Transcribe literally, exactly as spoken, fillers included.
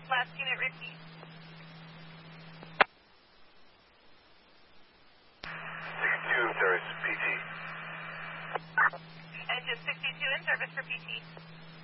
Last unit, repeat. sixty-two service P T. Engine sixty-two in service for P T.